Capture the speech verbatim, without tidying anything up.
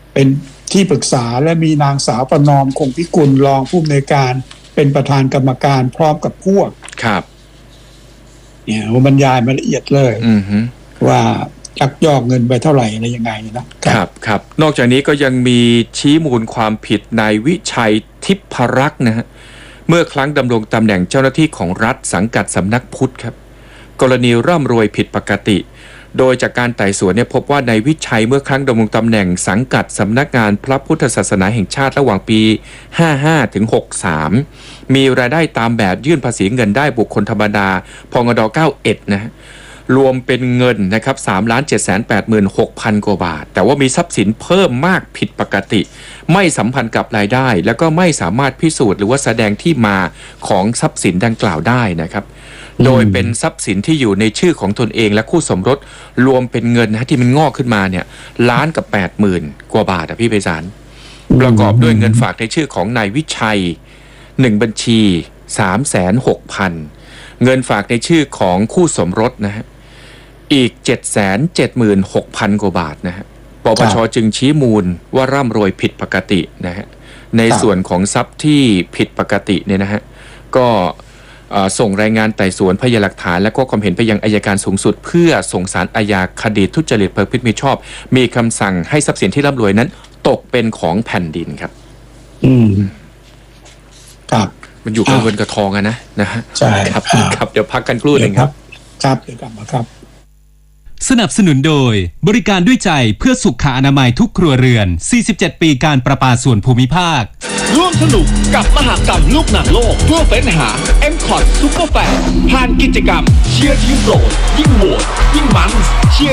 เป็นที่ปรึกษาและมีนางสาวประนอมคงพิกุลรองผู้อำนวยการเป็นประธานกรรมการพร้อมกับพวกครับเนี่ยบรรยายมาละเอียดเลยว่ายักยอกเงินไปเท่าไหร่อะไรยังไงนะครับครับนอกจากนี้ก็ยังมีชี้มูลความผิดนายวิชัยทิพรักษ์นะฮะเมื่อครั้งดำรงตำแหน่งเจ้าหน้าที่ของรัฐสังกัดสำนักพุทธครับกรณีร่ำรวยผิดปกติโดยจากการไต่สวนเนี่ยพบว่านายวิชัยเมื่อครั้งดำรงตำแหน่งสังกัดสำนักงานพระพุทธศาสนาแห่งชาติระหว่างปีห้าสิบห้าถึงหกสิบสามมีรายได้ตามแบบยื่นภาษีเงินได้บุคคลธรรมดาพงดเก้าสิบเอ็ดนะฮะรวมเป็นเงินนะครับ สามล้านเจ็ดแสนแปดหมื่นหกพัน กว่าบาทแต่ว่ามีทรัพย์สินเพิ่มมากผิดปกติไม่สัมพันธ์กับรายได้แล้วก็ไม่สามารถพิสูจน์หรือว่าแสดงที่มาของทรัพย์สินดังกล่าวได้นะครับโดยเป็นทรัพย์สินที่อยู่ในชื่อของตนเองและคู่สมรสรวมเป็นเงินนะที่มันงอกขึ้นมาเนี่ยล้านกับแปดหมื่นกว่าบาทอะพี่ไพศาลประกอบด้วยเงินฝากในชื่อของนายวิชัยหนึ่งบัญชีสามแสนหกพันเงินฝากในชื่อของคู่สมรสนะฮะอีก เจ็ดแสนเจ็ดหมื่นหกพัน กว่าบาทนะฮะปปชจึงชี้มูลว่าร่ำรวยผิดปกตินะฮะในส่วนของทรัพย์ที่ผิดปกติเนี่ยนะฮะก็ส่งรายงานไต่สวนพยานหลักฐานและก็ความเห็นไปยังอัยการสูงสุดเพื่อส่งศาลอาญาคดีทุจริตประพฤติมิชอบมีคำสั่งให้ทรัพย์สินที่ร่ำรวยนั้นตกเป็นของแผ่นดินครับอืมครับมันอยู่กับเงินกับทองอะนะนะฮะใช่ครับครับเดี๋ยวพักกันครู่หนึ่งครับครับเดี๋ยวกลับมาครับสนับสนุนโดยบริการด้วยใจเพื่อสุขอนามัยทุกครัวเรือนสี่สิบเจ็ดปีการประปาส่วนภูมิภาคร่วมสนุกกับมหกรรมลูกหนังโลกเพื่อเฟ้นหา เอ็ม คอท Super Fan ผ่านกิจกรรมเชียร์ทีมโปรดยิ่งโหวตยิ่งมันเชียร์